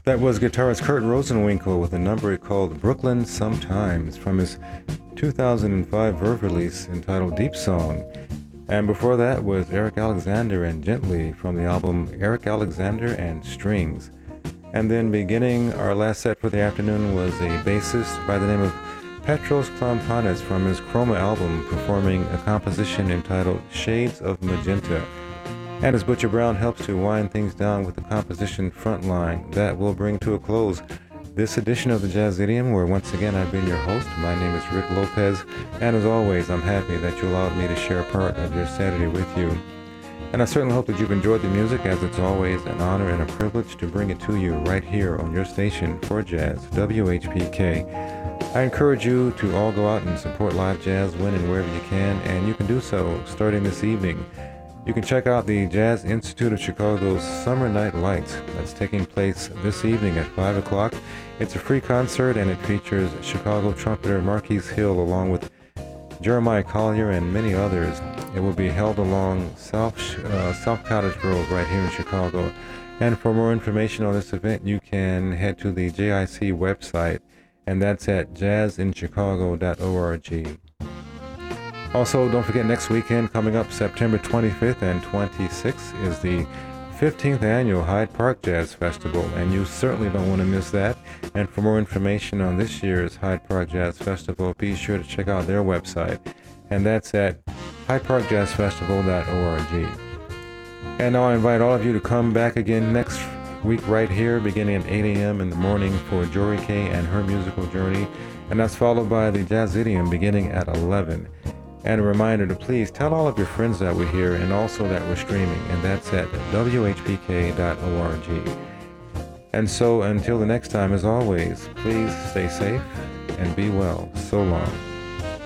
That was guitarist Kurt Rosenwinkel with a number called Brooklyn Sometimes from his 2005 Verve release entitled Deep Song. And before that was Eric Alexander and Gently from the album Eric Alexander and Strings. And then beginning our last set for the afternoon was a bassist by the name of Petros Klampanis from his Chroma album performing a composition entitled Shades of Magenta. And as Butcher Brown helps to wind things down with the composition Frontline, that will bring to a close this edition of the Jazz Idiom, where once again I've been your host. My name is Rick Lopez, and as always, I'm happy that you allowed me to share a part of your Saturday with you. And I certainly hope that you've enjoyed the music, as it's always an honor and a privilege to bring it to you right here on your station for jazz, WHPK. I encourage you to all go out and support live jazz when and wherever you can, and you can do so starting this evening. You can check out the Jazz Institute of Chicago's Summer Night Lights. That's taking place this evening at 5 o'clock. It's a free concert, and it features Chicago trumpeter Marquise Hill along with Jeremiah Collier and many others. It will be held along South Cottage Grove right here in Chicago. And for more information on this event, you can head to the JIC website, and that's at jazzinchicago.org. Also, don't forget next weekend, coming up September 25th and 26th, is the 15th annual Hyde Park Jazz Festival, and you certainly don't want to miss that. And for more information on this year's Hyde Park Jazz Festival, be sure to check out their website, and that's at hydeparkjazzfestival.org. And now I invite all of you to come back again next week right here, beginning at 8 a.m. in the morning for Jory Kay and her musical journey, and that's followed by the Jazz Idiom beginning at 11. And a reminder to please tell all of your friends that we're here and also that we're streaming, and that's at whpk.org. And so until the next time, as always, please stay safe and be well. So long.